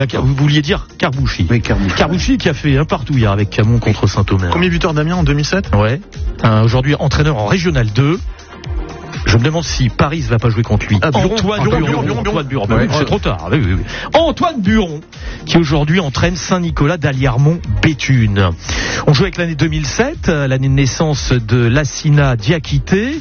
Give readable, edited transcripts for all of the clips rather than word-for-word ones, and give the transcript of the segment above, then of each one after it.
Vous vouliez dire Carbouchi. Oui, Carbouchi. Carbouchi qui a fait un partout hier avec Camon contre Saint-Omer. Premier buteur d'Amiens en 2007. Ouais. Aujourd'hui entraîneur en Régional 2. Je me demande si Paris va pas jouer contre lui. Antoine Buron. Ouais, c'est trop tard. Oui. Antoine Buron, qui aujourd'hui entraîne Saint-Nicolas d'Aliermont-Béthune. On joue avec l'année 2007, l'année de naissance de Lassina Diakité.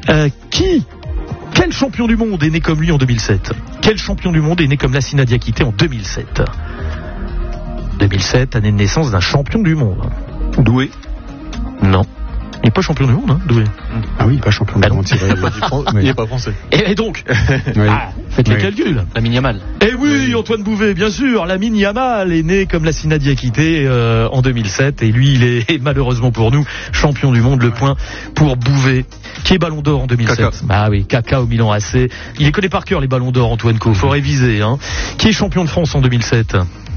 Quel champion du monde est né comme lui en 2007 ? Quel champion du monde est né comme Lassina Diakité en 2007 ? 2007, année de naissance d'un champion du monde. Doué. Non. Il n'est pas champion du monde, Doué. Ah oui, pas champion du monde, c'est vrai. Il n'est pas français. Et donc, Oui. faites les calculs. Lamine Yamal. Eh oui, Antoine Bouvet, bien sûr. Lamine Yamal est né comme Lassina Diakité en 2007. Et lui, il est malheureusement pour nous champion du monde. Le point pour Bouvet, qui est Ballon d'Or en 2007. Kaka. Ah oui, Kaka au Milan AC. Il les connaît par cœur, les Ballons d'Or, Antoine Co. Faut réviser. Qui est champion de France en 2007 ?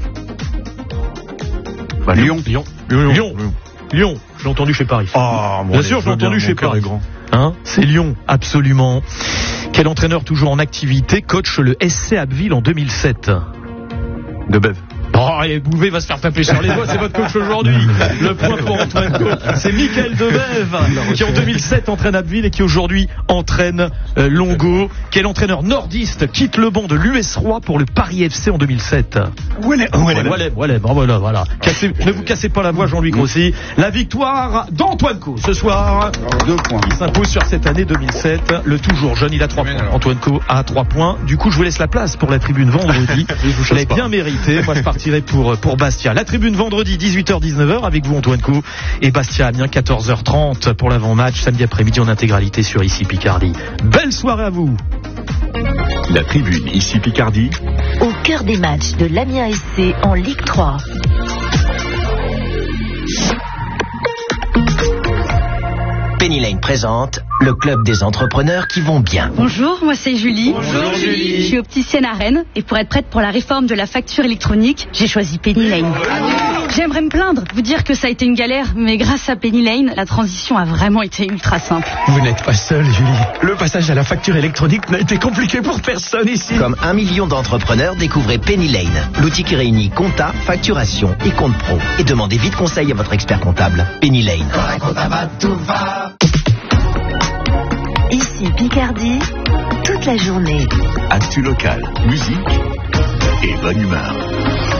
Lyon. Lyon. Je l'ai entendu chez Paris. Bien sûr, je l'ai entendu chez Paris. C'est Lyon, absolument. Quel entraîneur toujours en activité coach le SC Abbeville en 2007 ? Debève. Et Bouvet va se faire taper sur les doigts, c'est votre coach aujourd'hui. Le point pour Antoine Coach. C'est Mickaël Debève qui en 2007 entraîne Abbeville et qui aujourd'hui entraîne Longo. Quel entraîneur nordiste quitte le banc de l'US Roi pour le Paris FC en 2007 ? Voilà. Ne vous cassez pas la voix, Jean-Louis Grossi. La victoire d'Antoine Co ce soir. 2 points. Il s'impose sur cette année 2007. Le toujours jeune, il a 3 points. Antoine Co a 3 points. Du coup, je vous laisse la place pour la tribune vendredi. Je l'ai bien mérité. Moi, je partirai pour Bastia. La tribune vendredi 18h-19h avec vous, Antoine Co. Et Bastia Amiens 14h30 pour l'avant-match samedi après-midi en intégralité sur Ici Picardie. Belle soirée à vous. La tribune Ici Picardie. Au cœur des matchs de l'Amiens SC en Ligue 3. Penny Lane présente le club des entrepreneurs qui vont bien. Bonjour, moi c'est Julie. Bonjour Julie. Je suis opticienne à Rennes et pour être prête pour la réforme de la facture électronique, j'ai choisi Penny Lane. J'aimerais me plaindre, vous dire que ça a été une galère, mais grâce à Penny Lane, la transition a vraiment été ultra simple. Vous n'êtes pas seule, Julie. Le passage à la facture électronique n'a été compliqué pour personne ici. Comme 1 million d'entrepreneurs, découvrez Penny Lane, l'outil qui réunit compta, facturation et compte pro. Et demandez vite conseil à votre expert comptable. Penny Lane. Ici Picardie, toute la journée. Actu local, musique et bonne humeur.